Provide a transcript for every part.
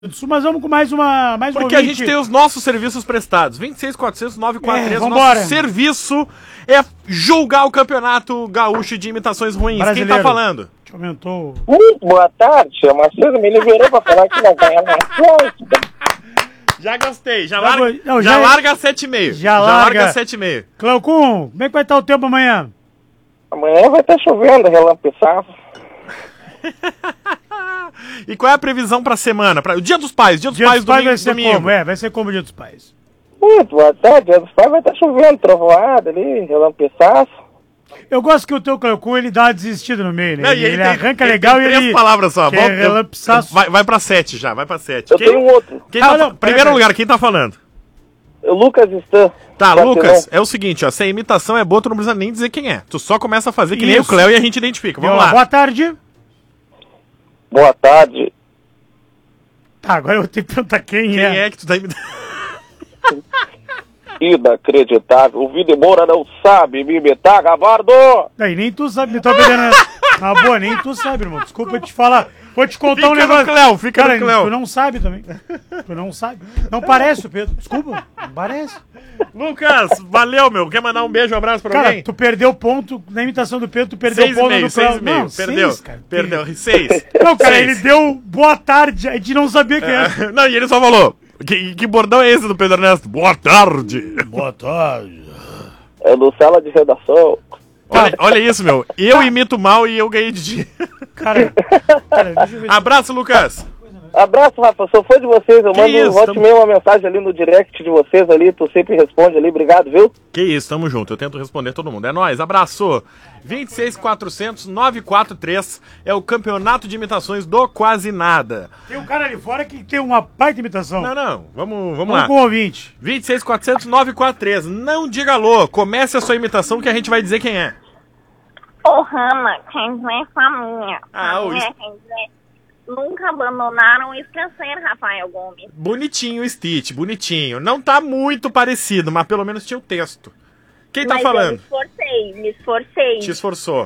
Mas vamos com mais uma. Porque a gente tem os nossos serviços prestados. 26.400.943. Vambora. Nosso serviço é julgar o campeonato gaúcho de imitações ruins. Brasileiro. Quem tá falando? Aumentou. Boa tarde, é Marcelo, me liberou pra falar que não ganha na Atlântida. Já gostei. Já Já larga, vou- não, já já- larga 7,5. já larga. 7,5. Cleocum, como é que vai estar o tempo amanhã? Amanhã vai estar chovendo, relampeçado. E qual é a previsão pra semana? O Dia dos Pais. Dia dos Pais, vai domingo. ser domingo. como? Vai ser como o Dia dos Pais. Muito boa tarde, dia dos pais vai estar chovendo, trovoada ali, relampeçado. Eu gosto que o teu Cleocum, ele dá uma desistida no meio, né? Não, e ele tem- arranca ele legal tem e três ele... palavras só. que é relampeçaço. Vai pra 7 já, vai pra 7. Eu tenho um outro, Primeiro lugar, quem tá falando? o Lucas Stan. Tá, Barcelona. Lucas, é o seguinte, ó, se a imitação é boa, tu não precisa nem dizer quem é. Tu só começa a fazer que nem o Isso. Cléo e a gente identifica. Vamos lá. Boa tarde. Boa tarde. Tá, agora eu vou ter que perguntar quem Quem é. é que tu tá imitando? Inacreditável, o Videmora não sabe me imitar, Gabardo. Daí nem tu sabe, me tô perdendo. Na boa, nem tu sabe, irmão. Desculpa eu te falar. Vou te contar um Fica no negócio. Cléo, fica Cara, no Cléo. tu não sabe também. Tu não sabe. Não parece o Pedro. Desculpa, não parece. Lucas, valeu, meu. Quer mandar um beijo, um abraço pra Cara, alguém? tu perdeu ponto na imitação do Pedro, tu perdeu ponto no Cléo. 6,5. Não, Perdeu. 6, cara. Perdeu. 6. Não, cara, ele deu boa tarde, a gente não sabia quem era. Não, e ele só falou. Que bordão é esse do Pedro Ernesto? Boa tarde. Boa tarde. É no sala de redação. Olha isso, meu. Eu imito mal e eu ganhei de dia. Cara, deixa eu ver. Abraço, Lucas. Abraço, Rafa, sou fã de vocês, eu Que mando isso, volte meio uma mensagem ali no direct de vocês ali, tu sempre responde ali, obrigado, viu? Que isso, tamo junto. Eu tento responder todo mundo. É nóis, abraço. 26.400.943 é o campeonato de imitações do Quase Nada. Tem um cara ali fora que tem uma baita imitação. Não. Vamos Vamos lá. com o ouvinte. 26.400.943. Não diga alô. Comece a sua imitação que a gente vai dizer quem é. O Rama quer dizer família. Ah, o Família quer dizer nunca abandonaram o esquecer, Rafael Gomes. Bonitinho o Stitch, bonitinho. Não tá muito parecido, mas pelo menos tinha o texto. Quem tá Mas falando? eu me esforcei. Te esforçou.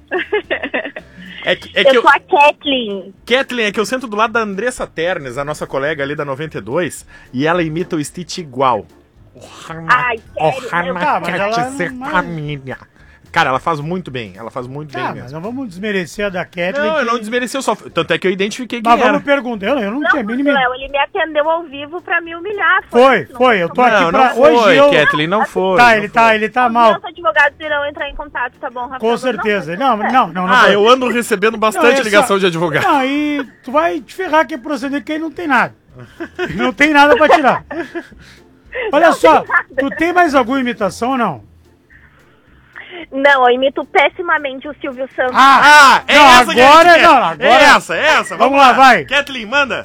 É que Eu eu... sou a Kathleen. Kathleen, é que eu sento do lado da Andressa Ternes, a nossa colega ali da 92, e ela imita o Stitch igual. Ai, sério? Tá, mas ela quer dizer não- família. Cara, ela faz muito bem, bem Tá, mas mesmo. não vamos desmerecer a da Kathleen. Não, eu que- não desmereceu só. Tanto é que eu identifiquei quem Mas era. vamos perguntar. Eu não Não, tinha a mínima. Léo, ele me atendeu ao vivo pra me humilhar. Foi. Não Eu tô aqui Não, pra. não foi, Hoje eu. Kathleen, não foi. Tá, não ele foi. tá Os mal. meus advogados irão entrar em contato, tá bom, Rafael? Com certeza. Não. Ah, foi. eu ando recebendo bastante Não, ligação de advogado. Não, aí tu vai te ferrar que é proceder que aí não tem nada. Não tem nada pra tirar. Olha só, tu tem mais alguma imitação ou não? Não, eu imito pessimamente o Silvio Santos. Ah, é Não, essa que a gente agora quer. não, agora- É essa. Vamos lá, vai. Kathleen, manda.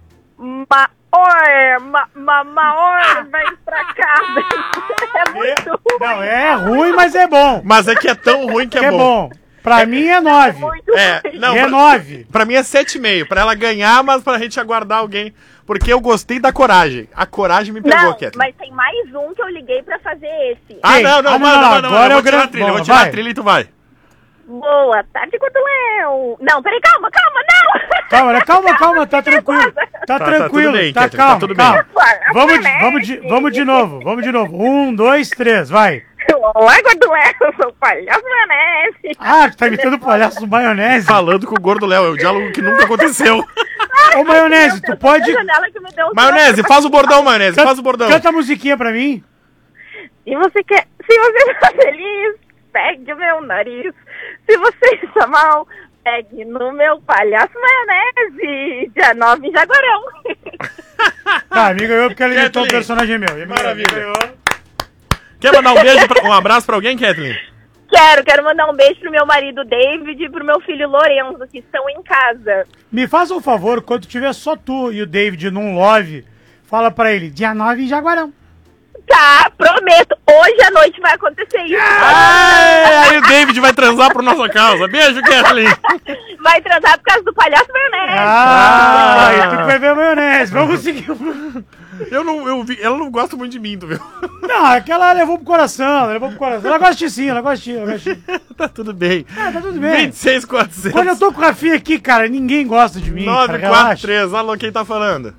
Maor, vem pra cá. É muito ruim. Não, é ruim, mas é bom. Mas é que é tão ruim que Que é bom. Pra mim é 9. Muito É, ruim. não, É pra, 9. pra mim é 7,5. Pra ela ganhar, mas pra gente aguardar alguém. Porque eu gostei da coragem. A coragem me pegou, Não, Kathleen. mas tem mais um que eu liguei pra fazer esse. Ah, Quem? não, Ah, não, manda. agora Eu é o vou tirar a grande- trilha, eu vou Bom, tirar vai. a trilha e tu vai. Boa tarde, Léo. Não, peraí, calma, não. Calma, tá tranquilo. Tá tranquilo, tudo bem, tá Kathleen, calmo, tá tudo calma. bem. Vamos de novo. 1, 2, 3, vai. Olá, Léo, sou o palhaço maionese. Ah, tu tá imitando o palhaço do maionese. Falando com o Gordo Léo, é um diálogo que nunca aconteceu. Ô, maionese, tu pode... A janela que me deu o Maionese, faz o bordão, maionese, faz o bordão. Canta a musiquinha pra mim. Se você está feliz, pegue o meu nariz. Se você está mal, pegue no meu palhaço maionese. Dia 9 em Jaguarão. Tá, a amiga ganhou porque ela imitou o Kathleen. personagem meu. E a amiga Maravilha. ganhou. Quer mandar um beijo, um abraço pra alguém, Kathleen? Quero mandar um beijo pro meu marido David e pro meu filho Lorenzo, que estão em casa. Me faz um favor, quando tiver só tu e o David num love, fala pra ele, dia 9 em Jaguarão. Tá, prometo. Hoje à noite vai acontecer isso. Aí o David vai transar por nossa causa. Beijo, Kathleen. Vai transar por causa do palhaço maionese. E tu que vai ver a maionese. Vamos conseguiu. Ela não gosta muito de mim, tu viu? Não, aquela levou pro coração, Ela gosta de sim, ela gosta de ti. Tá tudo bem. Tá tudo bem. 26,400. Quando eu tô com o Rafinha aqui, cara, ninguém gosta de mim. 943, alô, quem tá falando?